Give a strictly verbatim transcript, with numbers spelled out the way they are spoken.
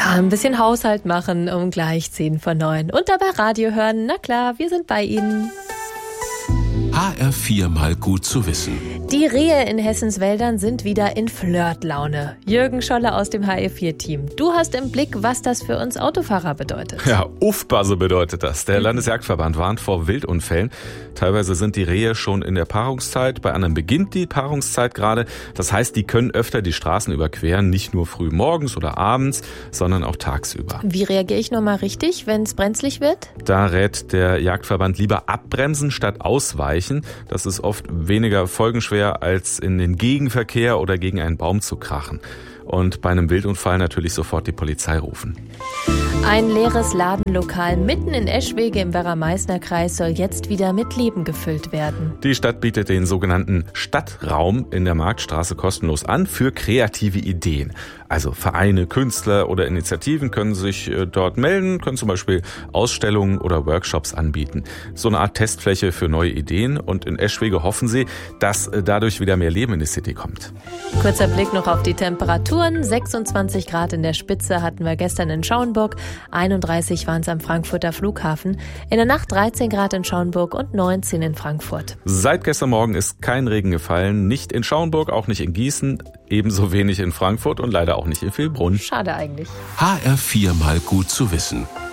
Ja, ein bisschen Haushalt machen um gleich zehn vor neun. Und dabei Radio hören. Na klar, wir sind bei Ihnen. H R vier mal gut zu wissen. Die Rehe in Hessens Wäldern sind wieder in Flirtlaune. Jürgen Scholle aus dem H R vier Team. Du hast im Blick, was das für uns Autofahrer bedeutet. Ja, Uffbase bedeutet das. Der Landesjagdverband warnt vor Wildunfällen. Teilweise sind die Rehe schon in der Paarungszeit, bei anderen beginnt die Paarungszeit gerade. Das heißt, die können öfter die Straßen überqueren, nicht nur früh morgens oder abends, sondern auch tagsüber. Wie reagiere ich nochmal richtig, wenn es brenzlig wird? Da rät der Jagdverband lieber abbremsen statt ausweichen. Das ist oft weniger folgenschwer, als in den Gegenverkehr oder gegen einen Baum zu krachen. Und bei einem Wildunfall natürlich sofort die Polizei rufen. Ein leeres Ladenlokal mitten in Eschwege im Werra-Meißner-Kreis soll jetzt wieder mit Leben gefüllt werden. Die Stadt bietet den sogenannten Stadtraum in der Marktstraße kostenlos an für kreative Ideen. Also Vereine, Künstler oder Initiativen können sich dort melden, können zum Beispiel Ausstellungen oder Workshops anbieten. So eine Art Testfläche für neue Ideen. Und in Eschwege hoffen sie, dass dadurch wieder mehr Leben in die City kommt. Kurzer Blick noch auf die Temperaturen. sechsundzwanzig Grad in der Spitze hatten wir gestern in Schauenburg. einunddreißig waren es am Frankfurter Flughafen. In der Nacht dreizehn Grad in Schauenburg und neunzehn in Frankfurt. Seit gestern Morgen ist kein Regen gefallen. Nicht in Schauenburg, auch nicht in Gießen, ebenso wenig in Frankfurt und leider auch nicht in Vilbronn. Schade eigentlich. H R vier mal gut zu wissen.